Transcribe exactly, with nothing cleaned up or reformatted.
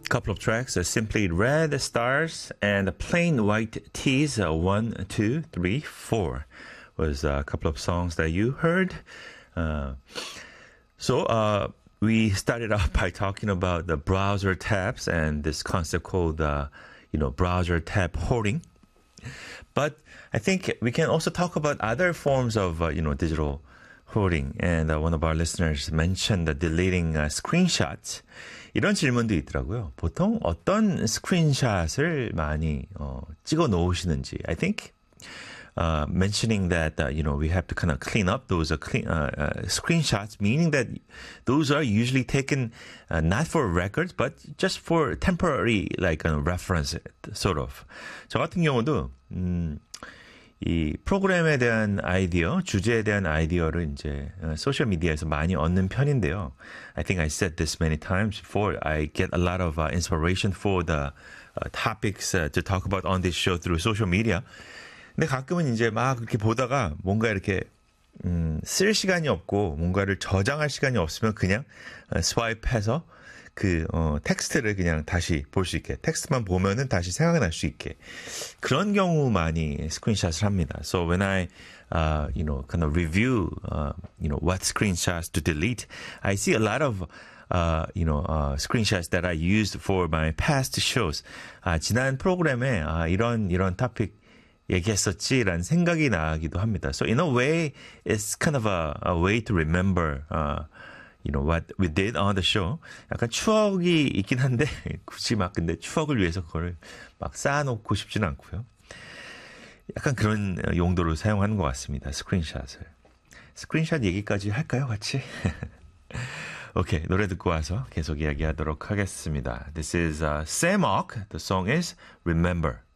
couple of tracks, uh, Simply Red Stars and Plain White Tees, uh, one, two, three, four was a couple of songs that you heard. Uh, so uh, we started out by talking about the browser tabs and this concept called, uh, you know, browser tab hoarding. But I think we can also talk about other forms of, uh, you know, digital hoarding. And uh, one of our listeners mentioned uh, deleting uh, screenshots. 이런 질문도 있더라고요. 보통 어떤 스크린샷을 많이 어, 찍어 놓으시는지. I think uh, mentioning that uh, you know we have to kind of clean up those uh, clean, uh, uh, screenshots, meaning that those are usually taken uh, not for records, but just for temporary like a reference, sort of. 저 같은 경우도 음, 이 프로그램에 대한 아이디어, 주제에 대한 아이디어를 이제 소셜 미디어에서 많이 얻는 편인데요. I think I said this many times before. I get a lot of uh, inspiration for the uh, topics uh, to talk about on this show through social media. 근데 가끔은 이제 막 그렇게 보다가 뭔가 이렇게 음, 쓸 시간이 없고 뭔가를 저장할 시간이 없으면 그냥 어, 스와이프해서 그 어, 텍스트를 그냥 다시 볼 수 있게, 텍스트만 보면은 다시 생각이 날 수 있게, 그런 경우 많이 스크린샷을 합니다. So when I uh, you know kind of review uh, you know what screenshots to delete, I see a lot of uh, you know uh, screenshots that I used for my past shows. 아, 지난 프로그램에 아, 이런 이런 토픽 얘기했었지라는 생각이 나기도 합니다. So in a way, it's kind of a, a way to remember. Uh, You know what we did on the show. 약간 추억이 있긴 한데 굳이 막 근데 추억을 위해서 그거를 막 쌓아놓고 싶지는 않고요. 약간 그런 용도로 사용하는 것 같습니다. 스크린샷을. 스크린샷 얘기까지 할까요, 같이? 오케이, 노래 듣고 와서 계속 이야기하도록 하겠습니다. This is uh, Sam Ock. The song is Remember.